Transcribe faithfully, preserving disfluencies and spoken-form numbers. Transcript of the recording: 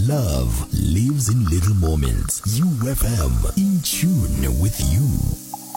Love lives in little moments. U F M, in tune with you.